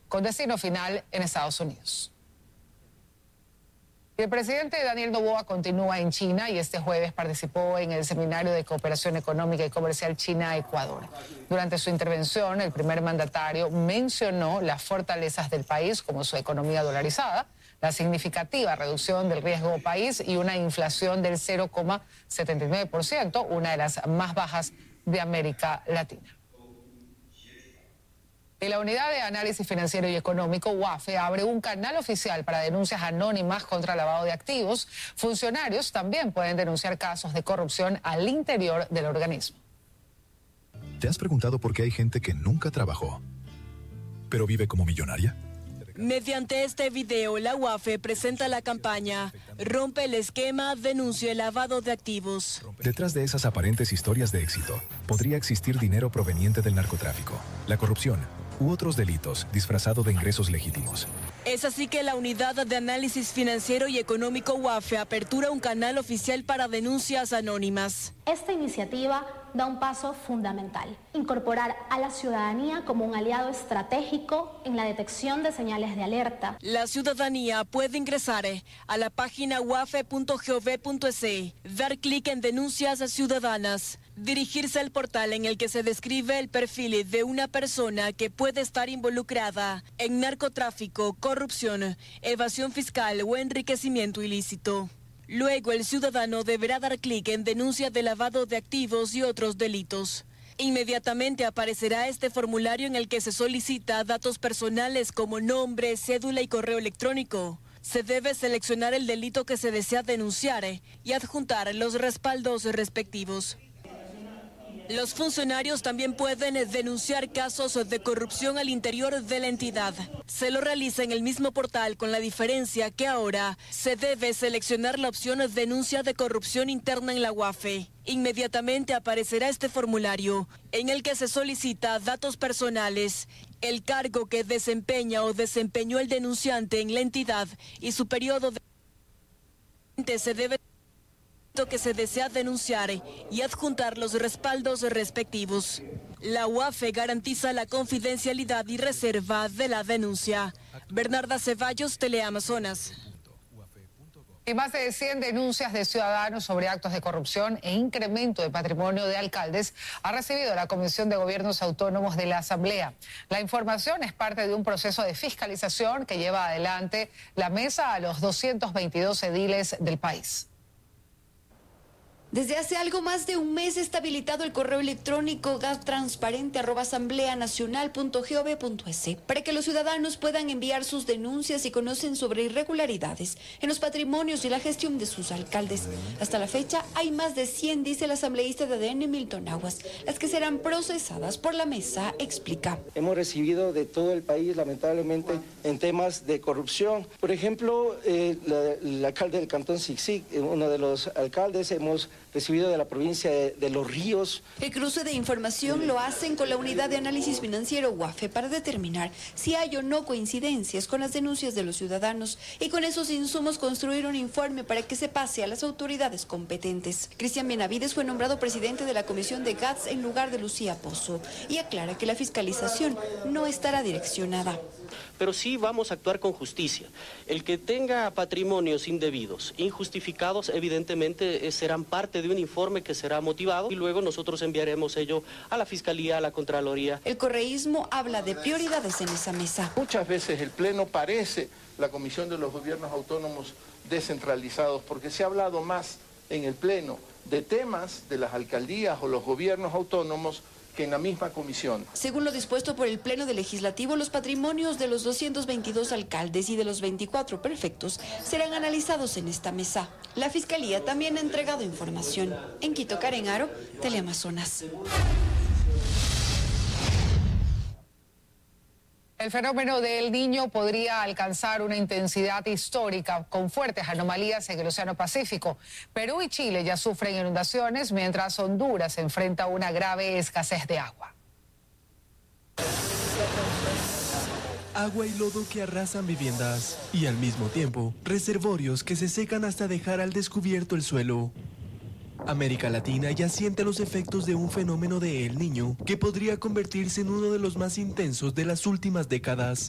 con destino final en Estados Unidos. El presidente Daniel Noboa continúa en China y este jueves participó en el Seminario de Cooperación Económica y Comercial China-Ecuador. Durante su intervención, el primer mandatario mencionó las fortalezas del país como su economía dolarizada, la significativa reducción del riesgo país y una inflación del 0,79%, una de las más bajas de América Latina. Y la Unidad de Análisis Financiero y Económico, UAFE, abre un canal oficial para denuncias anónimas contra lavado de activos. Funcionarios también pueden denunciar casos de corrupción al interior del organismo. ¿Te has preguntado por qué hay gente que nunca trabajó, pero vive como millonaria? Mediante este video, la UAFE presenta la campaña Rompe el esquema, denuncia el lavado de activos. Detrás de esas aparentes historias de éxito, podría existir dinero proveniente del narcotráfico, la corrupción u otros delitos disfrazado de ingresos legítimos. Es así que la Unidad de Análisis Financiero y Económico UAFE apertura un canal oficial para denuncias anónimas. Esta iniciativa da un paso fundamental: incorporar a la ciudadanía como un aliado estratégico en la detección de señales de alerta. La ciudadanía puede ingresar a la página uafe.gov.es, dar clic en denuncias ciudadanas, dirigirse al portal en el que se describe el perfil de una persona que puede estar involucrada en narcotráfico, corrupción, evasión fiscal o enriquecimiento ilícito. Luego, el ciudadano deberá dar clic en denuncia de lavado de activos y otros delitos. Inmediatamente aparecerá este formulario en el que se solicita datos personales como nombre, cédula y correo electrónico. Se debe seleccionar el delito que se desea denunciar y adjuntar los respaldos respectivos. Los funcionarios también pueden denunciar casos de corrupción al interior de la entidad. Se lo realiza en el mismo portal, con la diferencia que ahora se debe seleccionar la opción denuncia de corrupción interna en la UAFE. Inmediatamente aparecerá este formulario en el que se solicita datos personales, el cargo que desempeña o desempeñó el denunciante en la entidad y su periodo de se debe que se desea denunciar y adjuntar los respaldos respectivos. La UAFE garantiza la confidencialidad y reserva de la denuncia. Bernarda Ceballos, Teleamazonas. Y más de 100 denuncias de ciudadanos sobre actos de corrupción e incremento de patrimonio de alcaldes ha recibido la Comisión de Gobiernos Autónomos de la Asamblea. La información es parte de un proceso de fiscalización que lleva adelante la mesa a los 222 ediles del país. Desde hace algo más de un mes está habilitado el correo electrónico gastransparente@asambleanacional.gov.es para que los ciudadanos puedan enviar sus denuncias si conocen sobre irregularidades en los patrimonios y la gestión de sus alcaldes. Hasta la fecha hay más de 100, dice el asambleísta de ADN Milton Aguas, las que serán procesadas por la mesa, explica. Hemos recibido de todo el país, lamentablemente, en temas de corrupción. Por ejemplo, el alcalde del Cantón Sixic, uno de los alcaldes, hemos recibido de la provincia de Los Ríos. El cruce de información lo hacen con la Unidad de Análisis Financiero UAFE para determinar si hay o no coincidencias con las denuncias de los ciudadanos y con esos insumos construir un informe para que se pase a las autoridades competentes. Cristian Benavides fue nombrado presidente de la Comisión de GATS en lugar de Lucía Pozo y aclara que la fiscalización no estará direccionada. Pero sí vamos a actuar con justicia. El que tenga patrimonios indebidos, injustificados, evidentemente serán parte de un informe que será motivado y luego nosotros enviaremos ello a la Fiscalía, a la Contraloría. El correísmo habla de prioridades en esa mesa. Muchas veces el Pleno parece la Comisión de los Gobiernos Autónomos descentralizados porque se ha hablado más en el Pleno de temas de las alcaldías o los gobiernos autónomos que en la misma comisión. Según lo dispuesto por el Pleno del Legislativo, los patrimonios de los 222 alcaldes y de los 24 prefectos serán analizados en esta mesa. La Fiscalía también ha entregado información. En Quito, Karen Aro, Teleamazonas. El fenómeno del Niño podría alcanzar una intensidad histórica con fuertes anomalías en el Océano Pacífico. Perú y Chile ya sufren inundaciones, mientras Honduras enfrenta una grave escasez de agua. Agua y lodo que arrasan viviendas y al mismo tiempo reservorios que se secan hasta dejar al descubierto el suelo. América Latina ya siente los efectos de un fenómeno de El Niño que podría convertirse en uno de los más intensos de las últimas décadas.